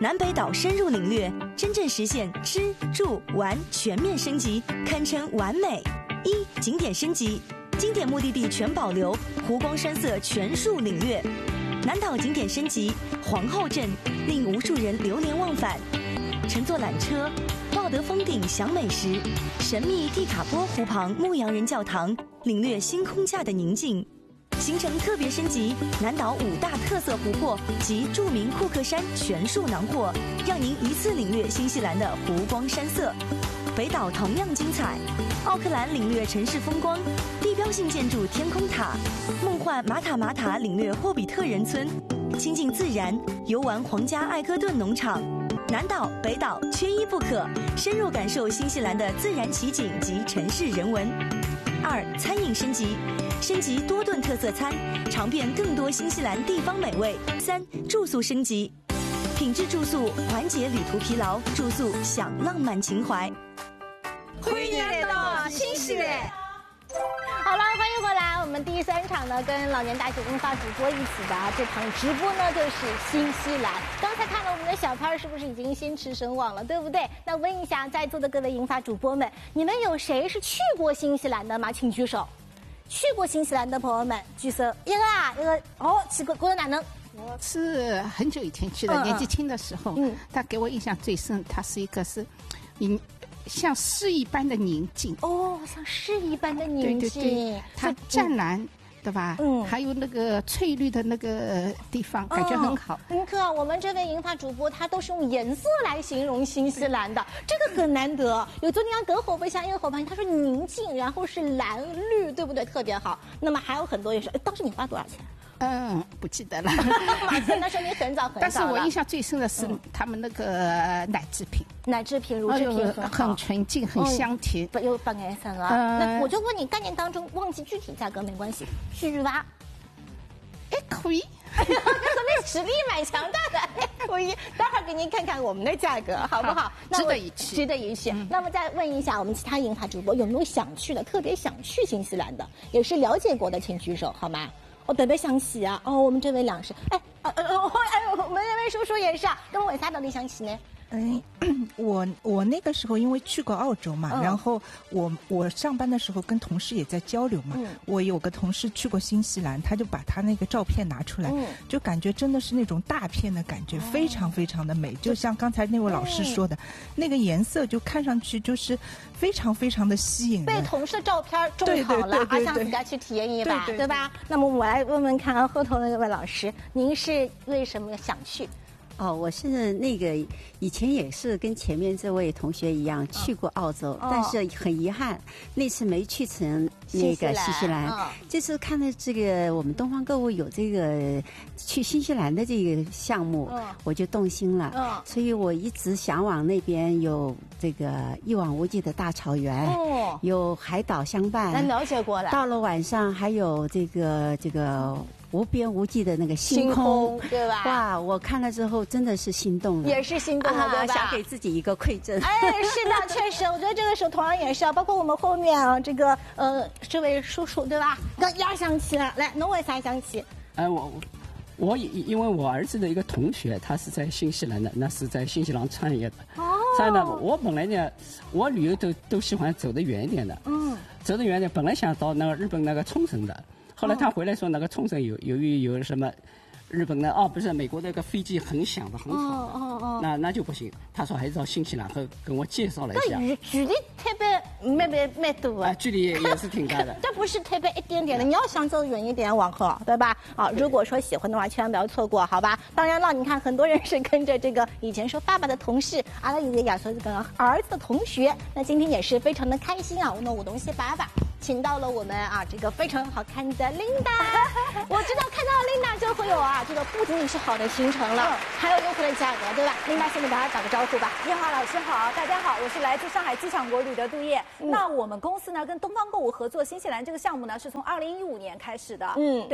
南北岛深入领略，真正实现吃住玩全面升级，堪称完美。景点升级，经典目的地全保留，湖光山色全数领略。南岛景点升级，皇后镇令无数人流连忘返。乘坐缆车，抱得峰顶享美食，神秘蒂卡波湖旁牧羊人教堂，领略星空下的宁静。行程特别升级，南岛5大特色湖泊及著名库克山全数囊获，让您一次领略新西兰的湖光山色。北岛同样精彩，奥克兰领略城市风光，地标性建筑天空塔，梦幻马塔领略霍比特人村，亲近自然，游玩皇家艾科顿农场。南岛、北岛缺一不可，深入感受新西兰的自然奇景及城市人文。餐饮升级，升级多顿特色餐，尝遍更多新西兰地方美味。住宿升级，品质住宿缓解旅途疲劳，住宿享浪漫情怀。 欢迎来到新西兰。 好了，欢迎回来。我们第3场呢，跟老年大学英法主播一起的这场直播呢，就是新西兰。刚才看了我们的小潘，是不是已经心驰神往了，对不对？那问一下在座的各位英法主播们，你们有谁是去过新西兰的吗？请举手。去过新西兰的朋友们举手。一个去过，哪能？ 我是很久以前去的，年纪轻的时候。他给我印象最深，他是一个像诗一般的宁静。 像诗一般的宁静。 对，它湛蓝。对吧？还有那个翠绿的那个地方，感觉很好。 我们这位银发主播他都是用颜色来形容新西兰的，这个很难得。有昨天隔火不像一个火盘，他说宁静，然后是蓝绿，对不对？特别好。那么还有很多也是，当时你花多少钱？ 不记得了。 那说明很早很早了。 但是我印象最深的是他们那个奶制品， 乳制品很纯净，很香甜， 有白颜色啊。那我就问你，概念当中忘记具体价格没关系，续吧。 可以。 说明实力蛮强大的，可以。待会儿给您看看我们的价格，好不好？ 值得一去， 值得一去。那么再问一下我们其他银发主播，有没有想去的，特别想去新西兰的，也是了解过的，请举手好吗？特别想去啊！我们这位两是，我们这位叔叔也是啊。那么为啥到底想去呢？ 我那个时候因为去过澳洲嘛，然后我上班的时候跟同事也在交流嘛，我有个同事去过新西兰，他就把他那个照片拿出来，就感觉真的是那种大片的感觉，非常非常的美，就像刚才那位老师说的，那个颜色就看上去就是非常非常的吸引人。 被同事照片种好了，想自己去体验一把，对吧？那么我来问问看后头那位老师，您是为什么想去？ 我是那个以前也是跟前面这位同学一样去过澳洲，但是很遗憾那次没去成那个新西兰。这次看到这个我们东方购物有这个去新西兰的这个项目，我就动心了。所以我一直向往那边有这个一望无际的大草原，有海岛相伴。 了解过了。 到了晚上还有这个无边无际的那个星空， 对吧？ 哇，我看了之后真的是心动了， 也是心动了，对吧？ 想给自己一个馈赠。 是的，确实，我觉得这个时候同样也是啊，包括我们后面啊，这个这位叔叔，对吧？也想起了，来，侬为啥想起？ 我因为我儿子的一个同学，他是在新西兰的，那是在新西兰创业的。所以呢，我本来呢，我旅游都喜欢走得远一点的，走得远一点，本来想到那个日本那个冲绳的。后来他回来说，那个冲绳有什么日本的不是美国那个飞机很响的很吵的，那就不行。他说还是到新西兰，和跟我介绍了一下。 距离特别蛮多啊，距离也是挺大的。 这不是特别一点点的，你要想走远一点往后，对吧？如果说喜欢的话，千万不要错过，好吧？当然了，你看很多人是跟着这个以前说爸爸的同事，阿拉有个亚索这个儿子的同学，那今天也是非常的开心啊！我们舞东西爸爸。请到了我们这个非常好看的 Linda， 我知道看到 Linda 就会有这个不仅仅是好的行程了，还有优惠的价格，对吧？Linda先给大家打个招呼吧。 燕华老师好，大家好，我是来自上海机场国旅的杜烨。那我们公司呢跟东方购物合作新西兰这个项目呢是从2015年开始的，对吧？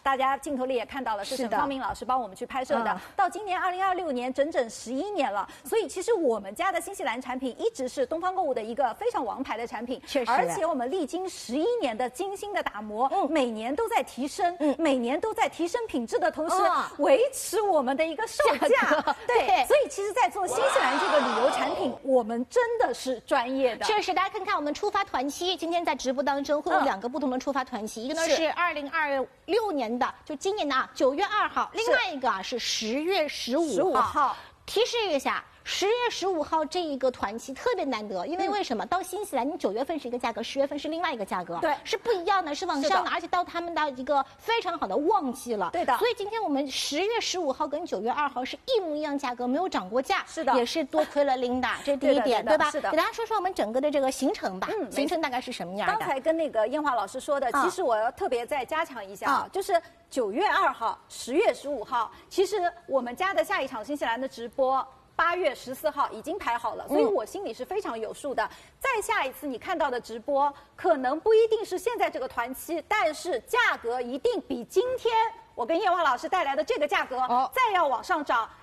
大家镜头里也看到了，是沈方明老师帮我们去拍摄的。到今年2026年，整整11年了。所以其实我们家的新西兰产品一直是东方购物的一个非常王牌的产品， 确实。 而且我们历经11年的精心的打磨，每年都在提升，每年都在提升品质的同时，维持我们的一个售价。对，所以其实，在做新西兰这个旅游产品，我们真的是专业的。 确实，大家看看我们出发团期，今天在直播当中会有2个不同的出发团期，一个呢是2026年的，就今年的9月2号，另外一个是10月15号。提示一下。10月15号这一个团期特别难得，因为为什么？到新西兰，你9月份是一个价格，10月份是另外一个价格， 对， 是不一样的，是往上的，而且到他们的一个非常好的旺季了， 对的。 所以今天我们10月15号跟9月2号是一模一样价格，没有涨过价， 是的， 也是多亏了Linda，这是第一点，对吧？ 是的。 给大家说说我们整个的这个行程吧，行程大概是什么样的？ 刚才跟那个燕华老师说的，其实我要特别再加强一下就是9月2号、10月15号，其实我们家的下一场新西兰的直播。8月14号已经排好了，所以我心里是非常有数的。再下一次你看到的直播，可能不一定是现在这个团期，但是价格一定比今天我跟燕华老师带来的这个价格再要往上涨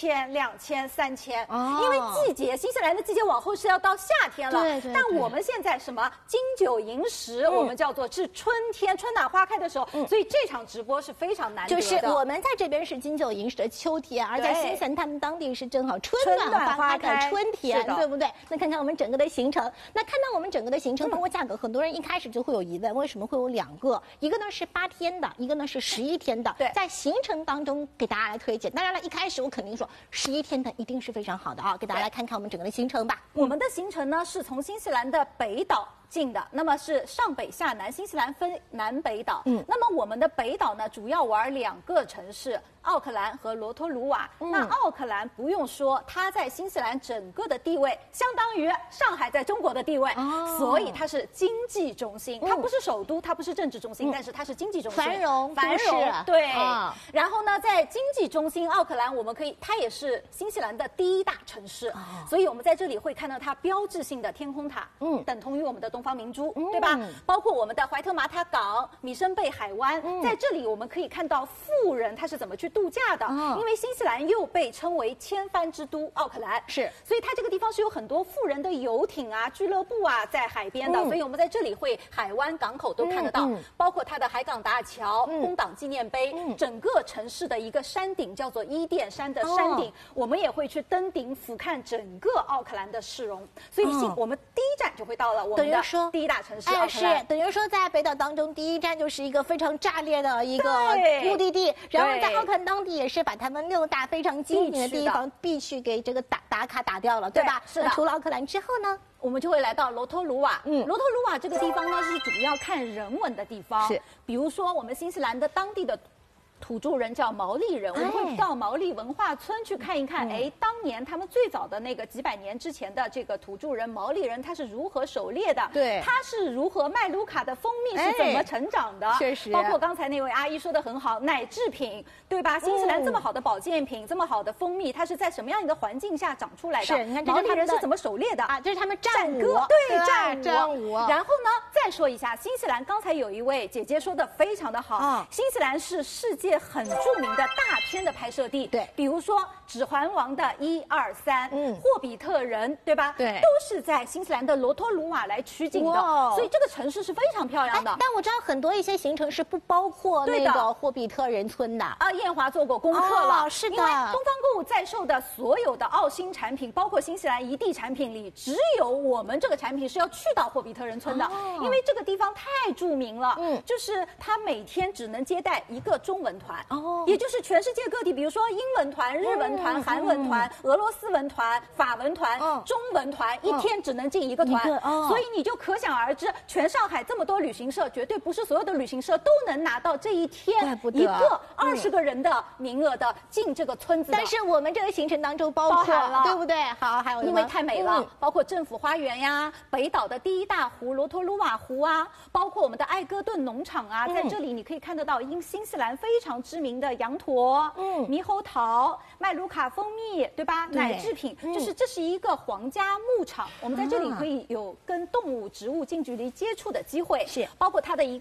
1000、2000、3000，因为季节新西兰的季节往后是要到夏天了。 对。 但我们现在什么金九银十，我们叫做是春天春暖花开的时候，所以这场直播是非常难得的。 就是我们在这边是金九银十的秋天，而在新西兰他们当地是正好春暖花开的春天，对不对？那看看我们整个的行程，那看到我们整个的行程包括价格，很多人一开始就会有疑问，为什么会有2个？一个呢是8天的，一个呢是11天的。 对， 在行程当中给大家来推荐。当然了，一开始我肯定说11天的一定是非常好的啊，给大家来看看我们整个的行程吧。 我们的行程呢是从新西兰的北岛进的，那么是上北下南，新西兰分南北岛。那么我们的北岛呢，主要玩2个城市，奥克兰和罗托鲁瓦。那奥克兰不用说，它在新西兰整个的地位相当于上海在中国的地位，所以它是经济中心，它不是首都，它不是政治中心，但是它是经济中心， 繁荣， 对。然后呢，在经济中心奥克兰，我们可以，它也是新西兰的第1大城市，所以我们在这里会看到它标志性的天空塔，等同于我们的东方明珠，对吧？包括我们的怀特玛塔港、米申贝海湾，在这里我们可以看到富人他是怎么去度假的，因为新西兰又被称为千帆之都奥克兰， 是， 所以它这个地方是有很多富人的游艇啊、俱乐部啊在海边的，所以我们在这里会海湾港口都看得到，包括它的海港大桥、工党纪念碑，整个城市的一个山顶叫做伊甸山的山顶，我们也会去登顶俯瞰整个奥克兰的市容，所以我们第1站就会到了我们的第1大城市奥克兰。 是，等于说在北岛当中，第1站就是一个非常炸裂的一个目的地，然后在奥克兰当地也是把他们6大非常经典的地方必须给这个打卡打掉了，对吧？ 是的。 除了奥克兰之后呢？ 我们就会来到罗托鲁瓦。罗托鲁瓦这个地方呢是主要看人文的地方，是，比如说我们新西兰的当地的土著人叫毛利人，我们会到毛利文化村去看一看，当年他们最早的那个几百年之前的这个土著人毛利人，他是如何狩猎的？对，他是如何麦卢卡的蜂蜜是怎么成长的？确实，包括刚才那位阿姨说的很好，奶制品，对吧？新西兰这么好的保健品，这么好的蜂蜜，它是在什么样一个环境下长出来的？是，你看毛利人是怎么狩猎的啊？ 这是他们战舞， 对，战舞。然后呢，再说一下新西兰，刚才有一位姐姐说的非常的好，新西兰是世界很著名的大片的拍摄地，对，比如说《指环王》的1、2、3，霍比特人，对吧？对，都是在新西兰的罗托鲁瓦来取景的，所以这个城市是非常漂亮的。 但我知道很多一些行程是不包括那个霍比特人村的啊。燕华做过功课了， 是的， 因为东方购物在售的所有的澳新产品，包括新西兰一地产品里，只有我们这个产品是要去到霍比特人村的，因为这个地方太著名了，就是它每天只能接待1个中文团。也就是全世界各地，比如说英文团、日文团、韩文团、俄罗斯文团、法文团、中文团，一天只能进1个团，所以你就可想而知，全上海这么多旅行社，绝对不是所有的旅行社都能拿到这一天1个20个人的名额的进这个村子的。 但是我们这个行程当中包括了，对不对？好，还有因为太美了，包括政府花园呀、北岛的第1大湖罗托鲁瓦湖啊，包括我们的艾戈顿农场啊，在这里你可以看得到新西兰非常知名的羊驼、猕猴桃、麦卢卡蜂蜜，对吧？奶制品，就是这是一个皇家牧场，我们在这里可以有跟动物、植物近距离接触的机会，是包括它的一个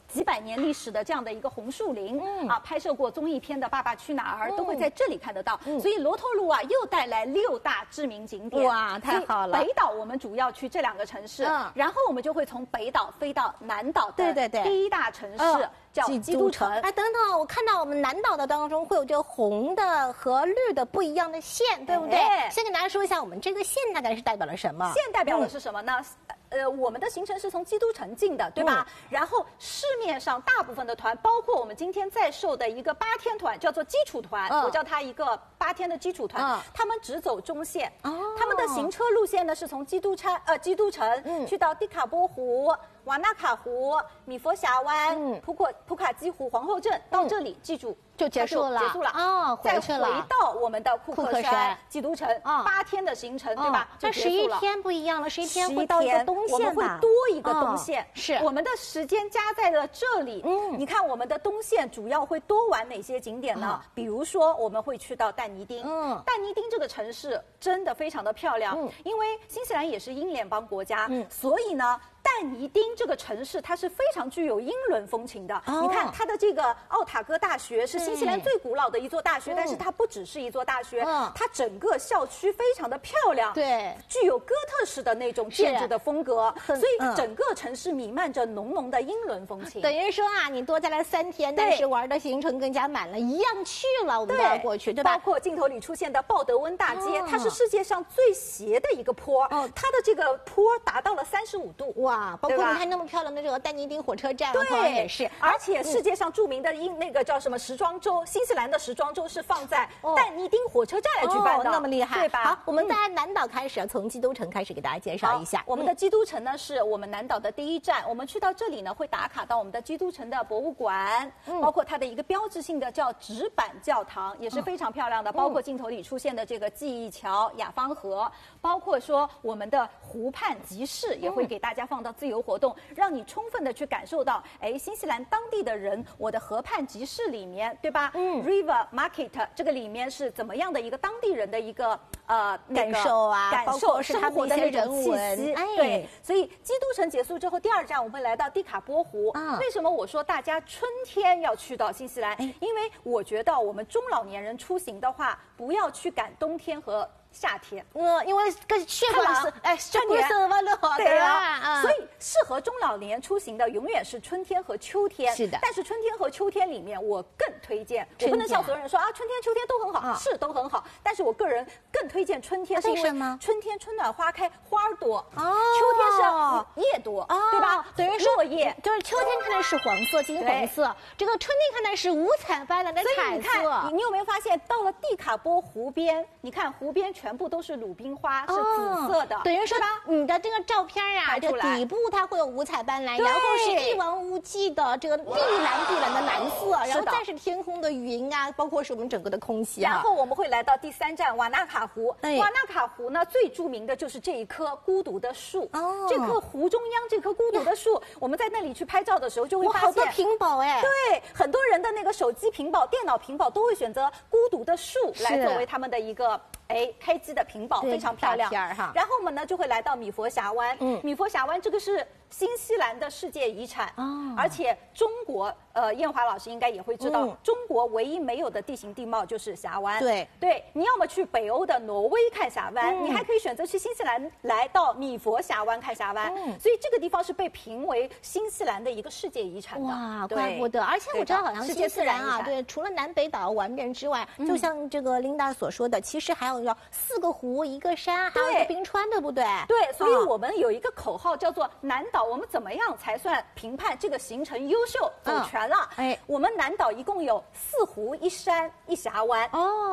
几百年历史的这样的一个红树林，拍摄过综艺片的《爸爸去哪儿》都会在这里看得到。所以罗头路啊，又带来6大知名景点。 哇，太好了！ 北岛我们主要去这2个城市，然后我们就会从北岛飞到南岛的第1大城市。叫基督城。 哎，等等，我看到我们南岛的当中会有这个红的和绿的不一样的线，对不对？先给大家说一下，我们这个线大概是代表了什么？ 线代表的是什么呢？我们的行程是从基督城进的，对吧？然后市面上大部分的团，包括我们今天在售的一个8天团，叫做基础团，我叫它一个8天的基础团，他们只走中线。他们的行车路线呢是从基督城去到蒂卡波湖、瓦纳卡湖、米佛峡湾、普卡基湖、皇后镇，到这里记住。 就结束了， 再回到我们的库克山、基督城8天的行程，对吧？ 这11天不一样了，11天会到一个东线吧？ 我们会多一个东线， 是我们的时间加在了这里。你看我们的东线主要会多玩哪些景点呢？比如说我们会去到但尼丁，但尼丁这个城市真的非常的漂亮，因为新西兰也是英联邦国家，所以呢。但尼丁这个城市，它是非常具有英伦风情的。你看它的这个奥塔哥大学是新西兰最古老的一座大学，但是它不只是一座大学，它整个校区非常的漂亮， 对， 具有哥特式的那种建筑的风格，所以整个城市弥漫着浓浓的英伦风情。 等于说啊，你多加了3天，但是玩的行程更加满了，一样去了，我们都要过去，对吧？ 包括镜头里出现的鲍德温大街，它是世界上最斜的一个坡，它的这个坡达到了35度， 哇！包括你看那么漂亮的这个但尼丁火车站， 对， 也是。 而且世界上著名的那个叫什么时装周，新西兰的时装周是放在但尼丁火车站来举办的， 那么厉害， 对吧？ 好，我们在南岛开始，从基督城开始给大家介绍一下。 我们的基督城呢是我们南岛的第1站，我们去到这里呢会打卡到我们的基督城的博物馆，包括它的一个标志性的叫纸板教堂，也是非常漂亮的，包括镜头里出现的这个记忆桥、雅芳河，包括说我们的湖畔集市也会给大家放到自由活动，让你充分的去感受到，新西兰当地的人，我的河畔集市里面，对吧？River Market 这个里面是怎么样的一个当地人的一个感受啊， 感受生活的那种气息。对，所以基督城结束之后，第2站我们会来到蒂卡波湖。为什么我说大家春天要去到新西兰？因为我觉得我们中老年人出行的话，不要去赶冬天和夏天， 因为跟血管是这不是完了， 对啊，所以适合中老年出行的永远是春天和秋天。 是的， 但是春天和秋天里面，我更推荐，我不能像所有人说啊，春天、秋天都很好，是都很好，但是我个人更推荐春天， 为什么？ 春天春暖花开，花儿多，秋天是叶多，对吧？ 等于说落叶， 就是秋天看的是黄色、金黄色，这个春天看的是五彩斑斓的彩色。 你有没有发现，到了蒂卡波湖边，你看湖边全部都是鲁冰花，是紫色的， 等于说你的这个照片啊，这底部它会有五彩斑斓，然后是一望无际的这个碧蓝的蓝色，然后再是天空的云啊，包括是我们整个的空气。 然后我们会来到第3站瓦纳卡湖。瓦纳卡湖呢，最著名的就是这一棵孤独的树。这棵湖中央这棵孤独的树，我们在那里去拍照的时候就会发现， 好多屏保对，很多人的那个手机屏保、电脑屏保都会选择孤独的树来作为他们的一个开机的屏保，非常漂亮。然后我们呢就会来到米佛峡湾。米佛峡湾这个是新西兰的世界遗产，而且中国燕华老师应该也会知道，中国唯一没有的地形地貌就是峡湾。对，你要么去北欧的挪威看峡湾，你还可以选择去新西兰来到米佛峡湾看峡湾。所以这个地方是被评为新西兰的一个世界遗产的。 哇，怪不得！而且我知道好像新西兰啊，对，除了南北岛玩遍之外，就像这个琳达所说的，其实还有4个湖、1个山，还有1个冰川，对不对？ 对，所以我们有一个口号叫做南岛，我们怎么样才算评判这个行程优秀、走全了？我们南岛一共有4湖1山1峡湾。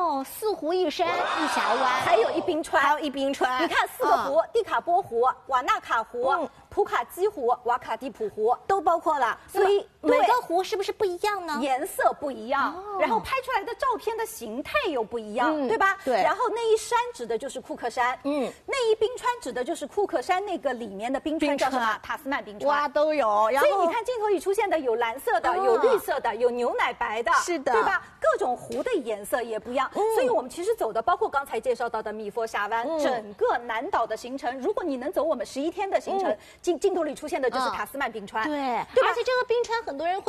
4湖1山1峡湾， 还有1冰川， 你看4个湖，蒂卡波湖、瓦纳卡湖、普卡基湖、瓦卡蒂普湖都包括了。所以每个湖是不是不一样呢？ 颜色不一样，然后拍出来的照片的形态又不一样，对吧？ 对。 然后那一山指的就是库克山，那一冰川指的就是库克山那个里面的冰川叫什么？塔斯曼冰川。 哇，都有。然后所以你看镜头里出现的有蓝色的，有绿色的，有牛奶白的， 是的， 对吧？各种湖的颜色也不一样，所以我们其实走的包括刚才介绍到的米佛峡湾，整个南岛的行程，如果你能走我们11天的行程， 镜头里出现的就是塔斯曼冰川， 对，而且这个冰川很多人会